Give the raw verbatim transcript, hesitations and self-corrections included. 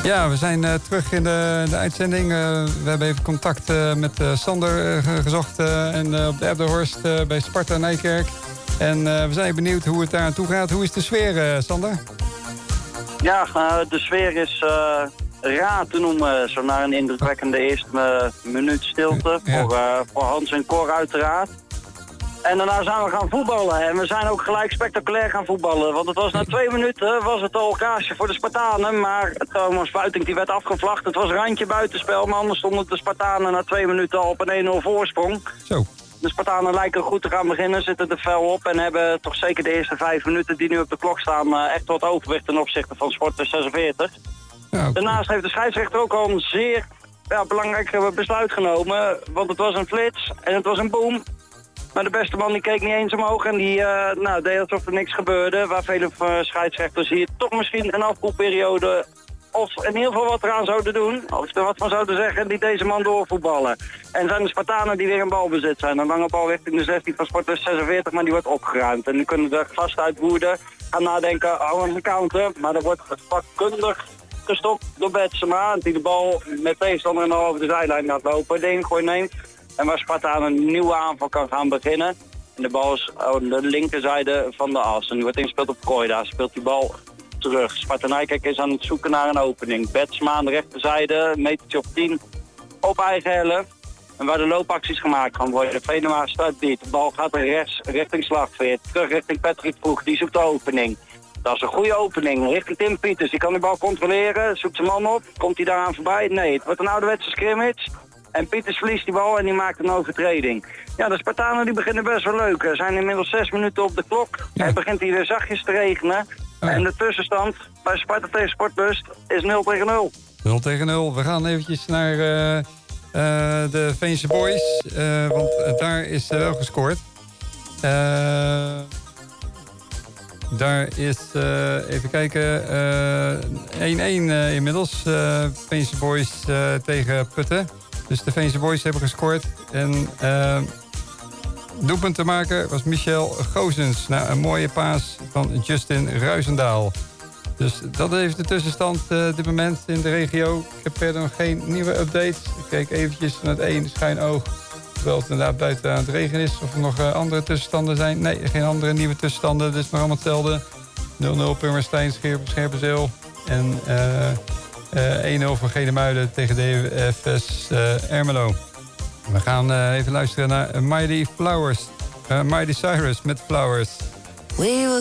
Ja, we zijn uh, terug in de, de uitzending. Uh, we hebben even contact uh, met uh, Sander uh, gezocht uh, en, uh, op de Erderhorst uh, bij Sparta Nijkerk. En uh, we zijn benieuwd hoe het daar aan toe gaat. Hoe is de sfeer, uh, Sander? Ja, uh, de sfeer is uh, raar te noemen. Zo na een indrukwekkende eerste uh, minuut stilte ja. voor, uh, voor Hans en Cor uiteraard. En daarna zijn we gaan voetballen. En we zijn ook gelijk spectaculair gaan voetballen. Want het was na twee minuten was het al kaasje voor de Spartanen. Maar Thomas Buiting die werd afgevlacht. Het was randje buitenspel. Maar anders stonden de Spartanen na twee minuten al op een één nul voorsprong. Zo. De Spartanen lijken goed te gaan beginnen, zitten er fel op. En hebben toch zeker de eerste vijf minuten die nu op de klok staan echt wat overwicht ten opzichte van Sporter zesenveertig. Ja, okay. Daarnaast heeft de scheidsrechter ook al een zeer ja, belangrijk besluit genomen. Want het was een flits en het was een boom. Maar de beste man die keek niet eens omhoog en die uh, nou, deed alsof er niks gebeurde. Waar vele uh, scheidsrechters hier toch misschien een afkoelperiode of in ieder geval wat eraan zouden doen. Of er wat van zouden zeggen, die deze man doorvoetballen. En zijn de Spartanen die weer in balbezit zijn. Een lange bal richting de zestien van Sporters zesenveertig, maar die wordt opgeruimd. En nu kunnen de gasten uit Woerden gaan nadenken, oh een counter. Maar er wordt vakkundig gestopt door Betsema, die de bal met tegenstander en over de zijlijn laat lopen. De ingooi neemt. En waar Sparta aan een nieuwe aanval kan gaan beginnen. En de bal is aan de linkerzijde van de as. En die wordt ingespeeld op Koida. Speelt die bal terug. Sparta Nijkerk is aan het zoeken naar een opening. Betsma aan de rechterzijde, metertje op tien op eigen helft. En waar de loopacties gemaakt gaan worden. Venema start dit. De bal gaat rechts richting Slagveer. Terug richting Patrick Vroeg. Die zoekt de opening. Dat is een goede opening. Richting Tim Pieters. Die kan de bal controleren. Zoekt zijn man op. Komt hij daaraan voorbij? Nee, het wordt een ouderwetse scrimmage. En Pieters verliest die bal en die maakt een overtreding. Ja, de Spartanen die beginnen best wel leuk. Er zijn inmiddels zes minuten op de klok. Ja. Het begint hier weer zachtjes te regenen. Oh ja. En de tussenstand bij Sparta tegen Sportlust is nul tegen nul. nul tegen nul. We gaan eventjes naar uh, uh, de Veense Boys. Uh, want uh, daar is uh, wel gescoord. Uh, daar is, uh, even kijken, één-één uh, uh, inmiddels. Uh, Veense Boys uh, tegen Putten. Dus de Veense Boys hebben gescoord. En uh, doelpunt te maken was Michel Gozens. Na een mooie paas van Justin Ruizendaal. Dus dat is de tussenstand uh, dit moment in de regio. Ik heb verder nog geen nieuwe updates. Ik kijk eventjes naar het één schijnoog. Terwijl het inderdaad buiten aan het regen is. Of er nog uh, andere tussenstanden zijn. Nee, geen andere nieuwe tussenstanden. Dus nog allemaal hetzelfde. nul nul Purmerstein, Scherpenzeel. En uh, uh, één nul voor Genemuiden tegen D F S uh, Ermelo. We gaan uh, even luisteren naar Mighty Flowers. Uh, Mighty Cyrus met Flowers. We